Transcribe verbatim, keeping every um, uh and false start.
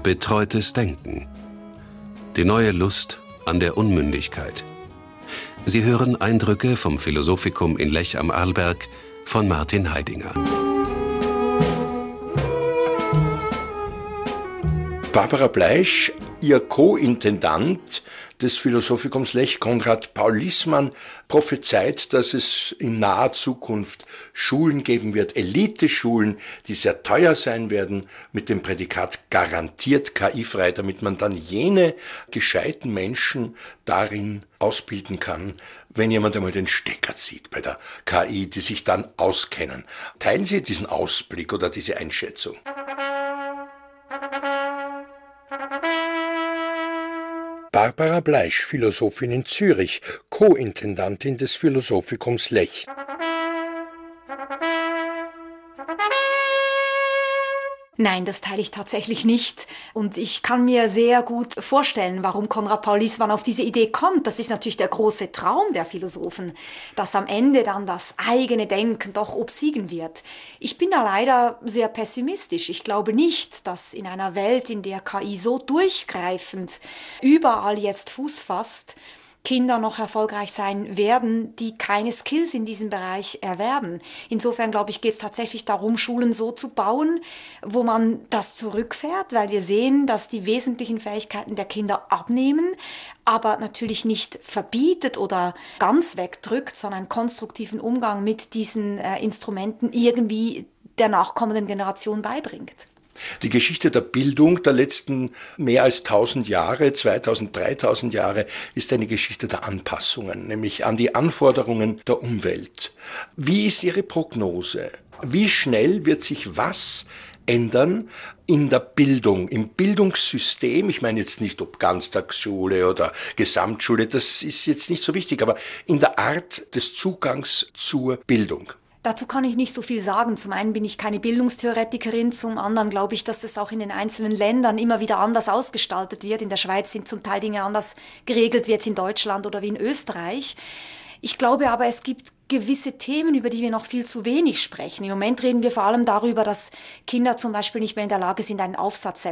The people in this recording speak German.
Betreutes Denken. Die neue Lust an der Unmündigkeit. Sie hören Eindrücke vom Philosophikum in Lech am Arlberg von Martin Heidinger. Barbara Bleisch, ihr Co-Intendant des Philosophikum Lech, Konrad Paul Liessmann, prophezeit, dass es in naher Zukunft Schulen geben wird, Eliteschulen, die sehr teuer sein werden, mit dem Prädikat garantiert K I-frei, damit man dann jene gescheiten Menschen darin ausbilden kann, wenn jemand einmal den Stecker zieht bei der K I, die sich dann auskennen. Teilen Sie diesen Ausblick oder diese Einschätzung? Barbara Bleisch, Philosophin in Zürich, Co-Intendantin des Philosophikum Lech. Nein, das teile ich tatsächlich nicht. Und ich kann mir sehr gut vorstellen, warum Konrad Paul Liessmann auf diese Idee kommt. Das ist natürlich der große Traum der Philosophen, dass am Ende dann das eigene Denken doch obsiegen wird. Ich bin da leider sehr pessimistisch. Ich glaube nicht, dass in einer Welt, in der K I so durchgreifend überall jetzt Fuß fasst, Kinder noch erfolgreich sein werden, die keine Skills in diesem Bereich erwerben. Insofern, glaube ich, geht es tatsächlich darum, Schulen so zu bauen, wo man das zurückfährt, weil wir sehen, dass die wesentlichen Fähigkeiten der Kinder abnehmen, aber natürlich nicht verbietet oder ganz wegdrückt, sondern einen konstruktiven Umgang mit diesen äh, Instrumenten irgendwie der nachkommenden Generation beibringt. Die Geschichte der Bildung der letzten mehr als tausend Jahre, zweitausend, dreitausend Jahre, ist eine Geschichte der Anpassungen, nämlich an die Anforderungen der Umwelt. Wie ist Ihre Prognose? Wie schnell wird sich was ändern in der Bildung, im Bildungssystem? Ich meine jetzt nicht, ob Ganztagsschule oder Gesamtschule, das ist jetzt nicht so wichtig, aber in der Art des Zugangs zur Bildung. Dazu kann ich nicht so viel sagen. Zum einen bin ich keine Bildungstheoretikerin, zum anderen glaube ich, dass es auch in den einzelnen Ländern immer wieder anders ausgestaltet wird. In der Schweiz sind zum Teil Dinge anders geregelt wie jetzt in Deutschland oder wie in Österreich. Ich glaube aber, es gibt gewisse Themen, über die wir noch viel zu wenig sprechen. Im Moment reden wir vor allem darüber, dass Kinder zum Beispiel nicht mehr in der Lage sind, einen Aufsatz selbst